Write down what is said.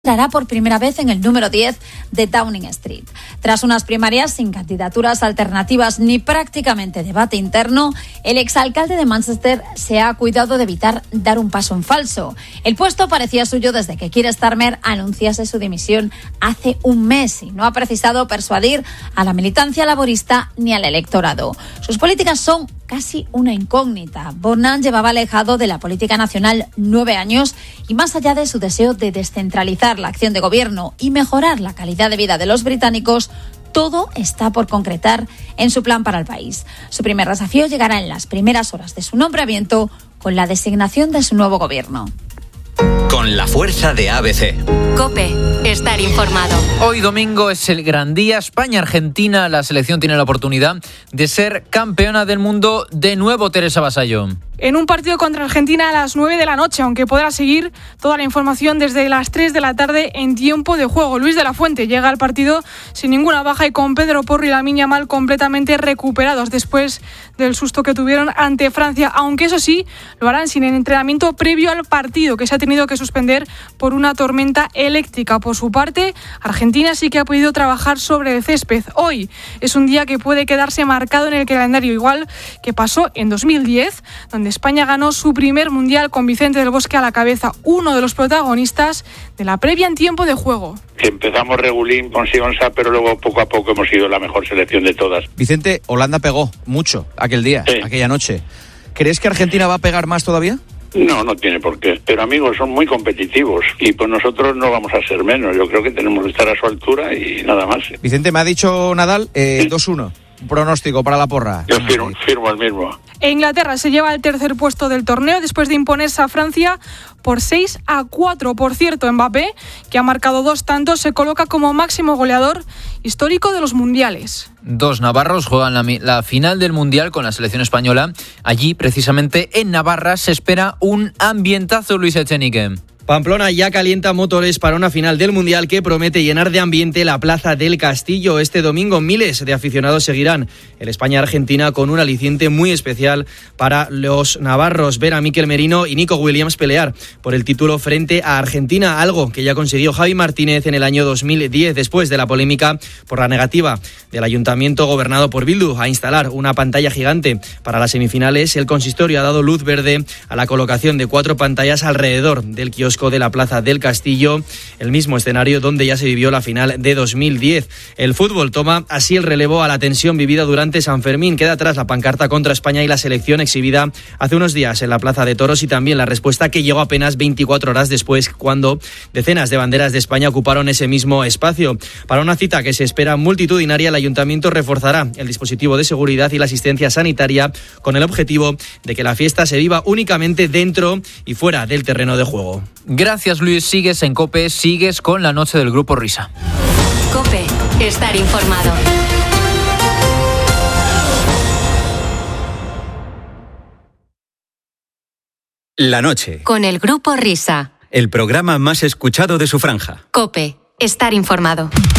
entrará por primera vez en el número 10 de Downing Street. Tras unas primarias sin candidaturas alternativas ni prácticamente debate interno, el exalcalde de Manchester se ha cuidado de evitar dar un paso en falso. El puesto parecía suyo desde que Keir Starmer anunciase su dimisión hace un mes y no ha precisado persuadir a la militancia laborista ni al electorado. Sus políticas son casi una incógnita. Bonan llevaba alejado de la política nacional 9 años y más allá de su deseo de descentralizar la acción de gobierno y mejorar la calidad de vida de los británicos, todo está por concretar en su plan para el país. Su primer desafío llegará en las primeras horas de su nombramiento con la designación de su nuevo gobierno. Con la fuerza de ABC. COPE. Estar informado. Hoy domingo es el gran día. España-Argentina. La selección tiene la oportunidad de ser campeona del mundo de nuevo, Teresa Vasallo. En un partido contra Argentina a las 9 de la noche, aunque podrá seguir toda la información desde las 3 de la tarde en tiempo de juego. Luis de la Fuente llega al partido sin ninguna baja y con Pedro Porro y Lamine Yamal completamente recuperados después del susto que tuvieron ante Francia, aunque eso sí, lo harán sin el entrenamiento previo al partido, que se ha tenido que suspender por una tormenta eléctrica. Por su parte, Argentina sí que ha podido trabajar sobre el césped. Hoy es un día que puede quedarse marcado en el calendario, igual que pasó en 2010, donde España ganó su primer mundial con Vicente del Bosque a la cabeza, uno de los protagonistas de la previa en tiempo de juego. Empezamos regulín con Sionsa, pero luego poco a poco hemos sido la mejor selección de todas. Vicente, Holanda pegó mucho aquel día, sí, aquella noche. ¿Crees que Argentina va a pegar más todavía? No tiene por qué. Pero amigos, son muy competitivos y pues nosotros no vamos a ser menos. Yo creo que tenemos que estar a su altura y nada más. Vicente, me ha dicho Nadal 2-1. Pronóstico para la porra. Yo firmo el mismo. Inglaterra se lleva el tercer puesto del torneo después de imponerse a Francia por 6-4. Por cierto, Mbappé, que ha marcado 2 tantos, se coloca como máximo goleador histórico de los mundiales. 2 navarros juegan la final del Mundial con la selección española. Allí, precisamente en Navarra, se espera un ambientazo, Luis Echenique. Pamplona ya calienta motores para una final del Mundial que promete llenar de ambiente la Plaza del Castillo. Este domingo miles de aficionados seguirán el España-Argentina con un aliciente muy especial para los navarros. Ver a Mikel Merino y Nico Williams pelear por el título frente a Argentina, algo que ya consiguió Javi Martínez en el año 2010 después de la polémica por la negativa del ayuntamiento gobernado por Bildu a instalar una pantalla gigante para las semifinales. El consistorio ha dado luz verde a la colocación de 4 pantallas alrededor del kiosco de la Plaza del Castillo, el mismo escenario donde ya se vivió la final de 2010. El fútbol toma así el relevo a la tensión vivida durante San Fermín. Queda atrás la pancarta contra España y la selección exhibida hace unos días en la Plaza de Toros y también la respuesta que llegó apenas 24 horas después, cuando decenas de banderas de España ocuparon ese mismo espacio. Para una cita que se espera multitudinaria, el ayuntamiento reforzará el dispositivo de seguridad y la asistencia sanitaria con el objetivo de que la fiesta se viva únicamente dentro y fuera del terreno de juego. Gracias, Luis. Sigues en COPE, sigues con la noche del Grupo Risa. COPE. Estar informado. La noche. Con el Grupo Risa. El programa más escuchado de su franja. COPE. Estar informado.